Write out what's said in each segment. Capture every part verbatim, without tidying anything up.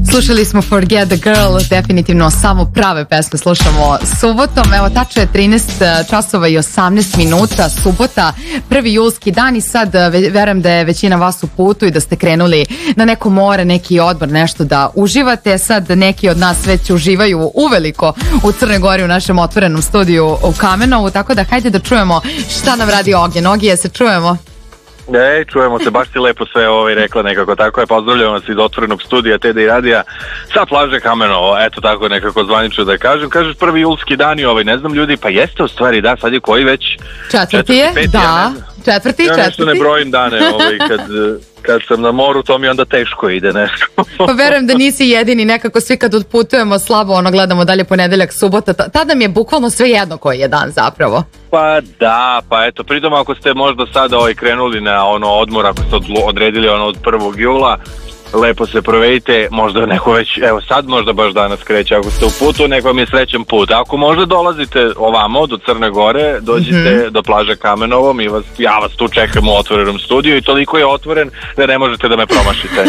Slušali smo Forget the Girl, definitivno samo prave pesme slušamo subotom. Evo, tačno je trinaest časova i osamnaest minuta, subota, prvi julski dan i sad verujem da je većina vas u putu i da ste krenuli na neko more, neki odmor, nešto da uživate. Sad neki od nas već uživaju uveliko u Crnoj Gori u našem otvorenom studiju u Kamenovu, tako da hajde da čujemo šta nam radi Ognjen. Ogije, se čujemo? Ej, čujemo se, baš si lepo sve ovaj rekla nekako, tako je, pozdravljamo vas iz otvorenog studija Teda i Radija sa plaže Kamenovo, eto tako nekako zvanično da kažem. Kažeš prvi julski dan i ovaj, ne znam ljudi, pa jeste u stvari, da, sad je koji već? Četvrti je, peti, da, ja četvrti, ja četvrti. nešto ne brojim dane, ovaj, kad, kad sam na moru, to mi onda teško ide nešto. Pa verujem da nisi jedini, nekako svi kad odputujemo slabo, ono, gledamo dalje ponedeljak, subota, tada mi je bukvalno sve jedno koji je dan zapravo. Pa da, pa eto, pritom ako ste možda sada ovaj, krenuli na ono odmor, ako ste odredili ono od prvog jula, lepo se provedite, možda neko već, evo sad možda baš danas kreće, ako ste u putu, neko vam je srećan put. Ako možda dolazite ovamo do Crne Gore, dođite mm-hmm. do plaže Kamenovo, mi vas, ja vas tu čekam u otvorenom studiju i toliko je otvoren da ne možete da me promašite.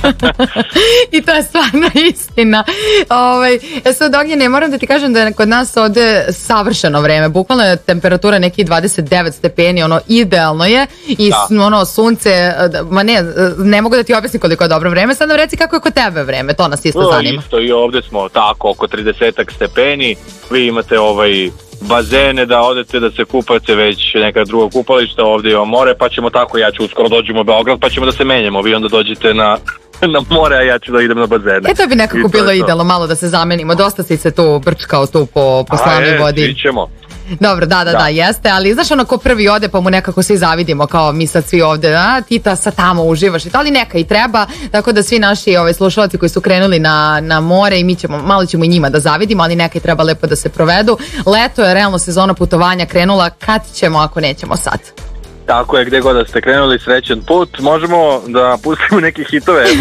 I to je stvarno istina. Ovaj, sad, Ognjene, moram da ti kažem da je kod nas ovde savršeno vreme, bukvalno je temperatura nekih dvadeset devet stepeni, ono, idealno je i da. ono, sunce, ma ne, ne mogu da ti objasnim koliko je dobro vreme. Sad nam reci kako je kod tebe vreme, to nas isto zanima. Isto i ovdje smo tako oko trideset stepeni, vi imate ovaj bazene da odete da se kupate, već neka druga kupališta, ovdje ima more, pa ćemo tako, ja ću uskoro dođemo u Beograd, pa ćemo da se menjamo, vi onda dođete na, na more, a ja ću da idem na bazene. E to bi nekako bilo idealno, malo da se zamenimo, dosta si se tu brčkao tu po, po slavnoj vodi. A je, ćemo. Dobro, da, da, da, da, jeste, ali znaš ono ko prvi ode pa mu nekako svi zavidimo, kao mi sad svi ovde, a ti ta sad tamo uživaš i to, ali neka i treba, tako da svi naši ovaj, slušalci koji su krenuli na, na more i mi ćemo, malo ćemo i njima da zavidimo, ali neka i treba lepo da se provedu. Leto je, realno sezona putovanja krenula, kad ćemo ako nećemo sad? Tako je, gde god da ste krenuli, srećan put, možemo da pustimo neke hitove, Ema.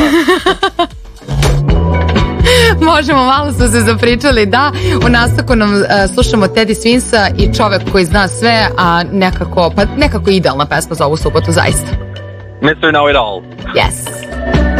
Možemo, malo smo se zapričali, da. U nastavku nam uh, slušamo Teddy Swinsa i Čovek koji zna sve, a nekako, pa nekako idealna pesma za ovu subotu, zaista. mister Know It All. Yes.